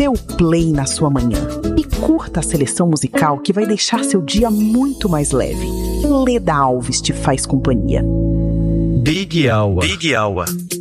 Dê o play na sua manhã e curta a seleção musical que vai deixar seu dia muito mais leve. Leda Alves te faz companhia. Big Hour.